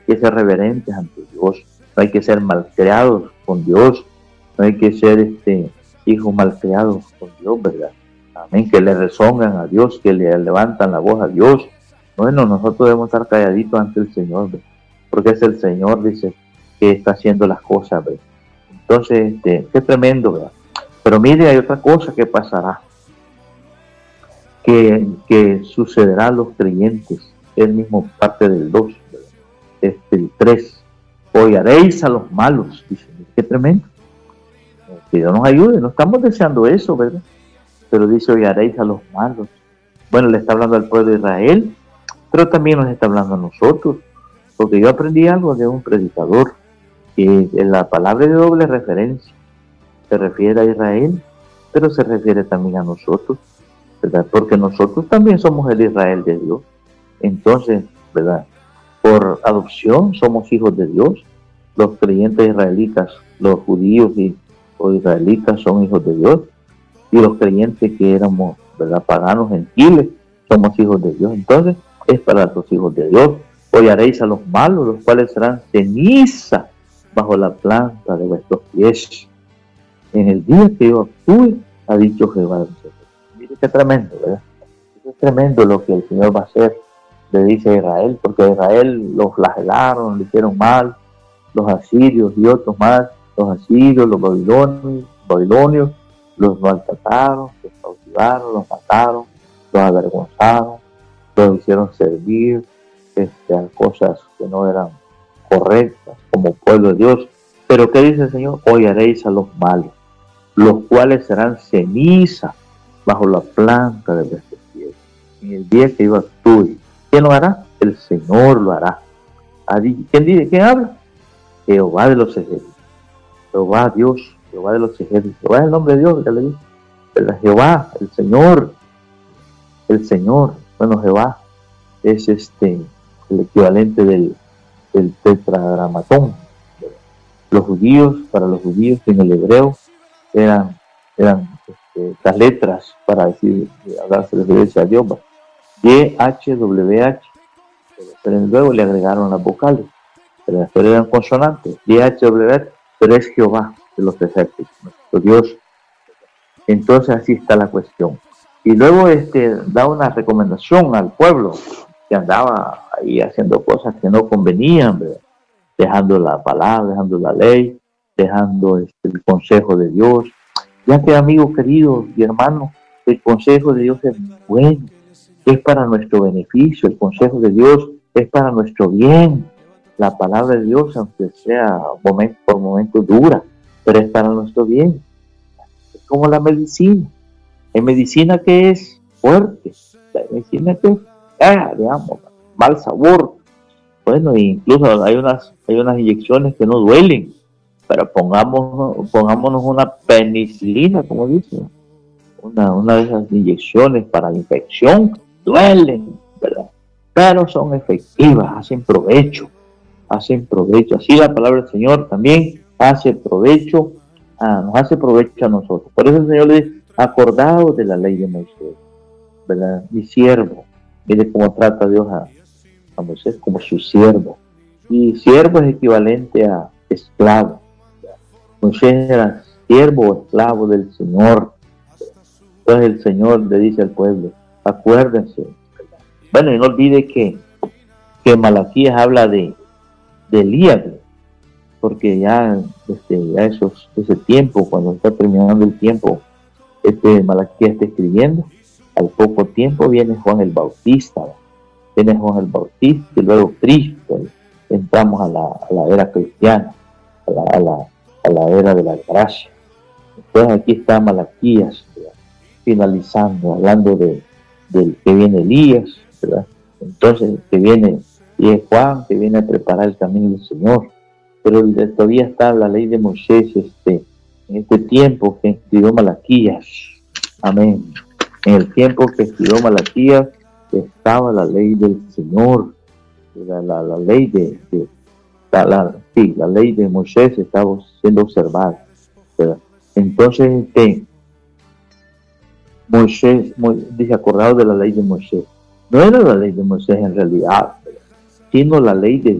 que ser reverentes ante Dios, no hay que ser malcriados con Dios, no hay que ser hijos malcriados con Dios, ¿verdad? Amén, que le rezongan a Dios, que le levantan la voz a Dios. Bueno, nosotros debemos estar calladitos ante el Señor, ¿verdad? Porque es el Señor, dice, que está haciendo las cosas, ¿verdad? Entonces, qué tremendo, ¿verdad? Pero mire, hay otra cosa que pasará, que sucederá a los creyentes, es mismo parte del 2, el 3, hollaréis a los malos, dice, qué tremendo, que Dios nos ayude, no estamos deseando eso, ¿verdad? Pero dice, hollaréis a los malos. Bueno, le está hablando al pueblo de Israel, pero también nos está hablando a nosotros, porque yo aprendí algo de un predicador, que en la palabra de doble referencia se refiere a Israel, pero se refiere también a nosotros, ¿verdad? Porque nosotros también somos el Israel de Dios. Entonces, ¿verdad? Por adopción somos hijos de Dios. Los creyentes israelitas, los judíos o israelitas son hijos de Dios. Y los creyentes que éramos, ¿verdad?, paganos, gentiles, somos hijos de Dios. Entonces, es para los hijos de Dios. Hollaréis a los malos, los cuales serán ceniza bajo la planta de vuestros pies. En el día que yo actúe, ha dicho Jehová. Mire qué tremendo, ¿verdad? Es tremendo lo que el Señor va a hacer, le dice a Israel, porque a Israel los flagelaron, le hicieron mal, los asirios y otros más, los asirios, los babilonios, los maltrataron, los cautivaron, los mataron, los avergonzaron, los hicieron servir a cosas que no eran correctas como pueblo de Dios. Pero ¿qué dice el Señor? Hollaréis a los malos, los cuales serán ceniza bajo la planta de vuestros pies. En el día que yo actúe, ¿quién lo hará? El Señor lo hará. ¿Quién dice? ¿Quién habla? Jehová de los ejércitos. Jehová Dios, Jehová de los ejércitos. Jehová es el nombre de Dios, ya le dije. Pero Jehová, el Señor. Bueno, Jehová es el equivalente del tetragramatón. Para los judíos en el hebreo eran estas letras para decir, hablarse de referencia a Dios. YHWH, pero luego le agregaron las vocales, pero eran consonantes. YHWH, pero es Jehová de los ejércitos, nuestro Dios. Entonces así está la cuestión. Y luego da una recomendación al pueblo que andaba ahí haciendo cosas que no convenían, ¿verdad?, dejando la palabra, dejando la ley, dejando el consejo de Dios. Ya que, amigos queridos y hermanos, el consejo de Dios es bueno, es para nuestro beneficio, el consejo de Dios es para nuestro bien. La palabra de Dios, aunque sea por momentos dura, pero es para nuestro bien. Es como la medicina. Hay medicina que es fuerte, hay medicina que es, digamos, mal sabor. Bueno, incluso hay unas inyecciones que no duelen, pero pongámonos una penicilina, como dicen, una de esas inyecciones para la infección, duelen, ¿verdad? Pero son efectivas, hacen provecho. Así la palabra del Señor también hace provecho, nos hace provecho a nosotros. Por eso el Señor le dice, acordado de la ley de Moisés, ¿verdad? Mi siervo, mire cómo trata Dios a Moisés como su siervo. Y siervo es equivalente a esclavo. Moisés era siervo o esclavo del Señor. Entonces el Señor le dice al pueblo, acuérdense. Bueno, y no olvide que Malaquías habla de Elías, porque ya ese tiempo, cuando está terminando el tiempo, Malaquías está escribiendo, al poco tiempo viene Juan el Bautista, y luego Cristo. Entramos a la era cristiana, a la era de la gracia. Entonces aquí está Malaquías, ¿verdad?, finalizando, hablando del que viene Elías, ¿verdad? Entonces que viene, y es Juan que viene a preparar el camino del Señor. Pero todavía está la ley de Moisés en este tiempo que escribió Malaquías. Amén. En el tiempo que escribió Malaquías estaba la ley del Señor, la ley la ley de Moisés estaba siendo observada, ¿verdad? Entonces Moisés dice, acordado de la ley de Moisés. No era la ley de Moisés en realidad, ¿verdad?, sino la ley de